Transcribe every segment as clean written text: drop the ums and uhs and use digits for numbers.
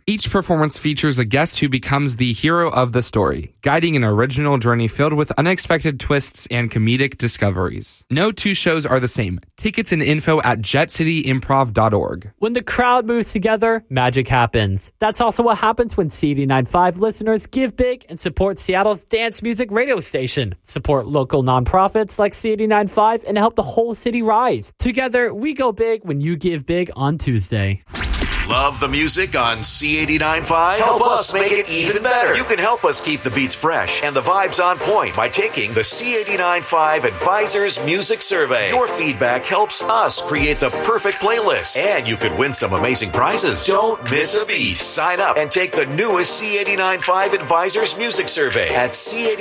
Each performance features a guest who becomes the hero of the story, guiding an original journey filled with unexpected twists and comedic discoveries. No two shows are the same. Tickets and info at jetcityimprov.org. When the crowd moves together, magic happens. That's also what happens when C89.5 listeners give big and support Seattle's dance music radio station. Support local nonprofits like C89.5 and help the whole city rise. Together, we go big when you give big on Tuesday. Love the music on C89.5? Help us make it even better. You can help us keep the beats fresh and the vibes on point by taking the C89.5 Advisors Music Survey. Your feedback helps us create the perfect playlist, and you could win some amazing prizes. Don't miss a beat. Sign up and take the newest C89.5 Advisors Music Survey at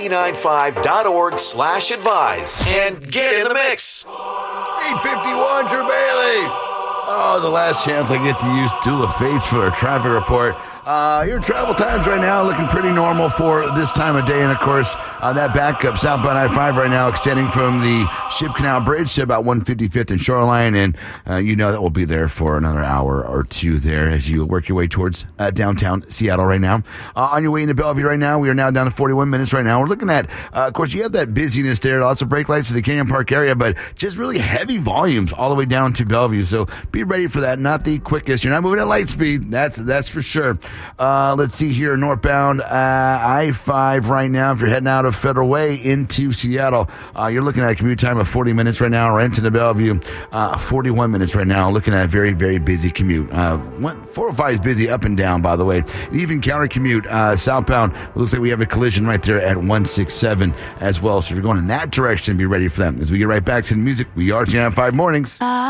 c89.5.org/advise and get in the mix. 851 Drew Bailey. Oh, the last chance I get to use Duel of Fates for a traffic report. Your travel times right now looking pretty normal for this time of day. And, of course, that backup southbound I-5 right now extending from the Ship Canal Bridge to about 155th and Shoreline. And that will be there for another hour or two there as you work your way towards downtown Seattle right now. On your way into Bellevue right now, we are now down to 41 minutes right now. We're looking at, of course, you have that busyness there. Lots of brake lights to the Canyon Park area, but just really heavy volumes all the way down to Bellevue. So be ready for that. Not the quickest. You're not moving at light speed. That's for sure. Let's see here. Northbound I-5 right now. If you're heading out of Federal Way into Seattle, you're looking at a commute time of 40 minutes right now. Renton to Bellevue, 41 minutes right now. Looking at a very, very busy commute. 405 is busy up and down, by the way. Even counter commute southbound. It looks like we have a collision right there at 167 as well. So if you're going in that direction, be ready for them. As we get right back to the music, we are C995 Mornings.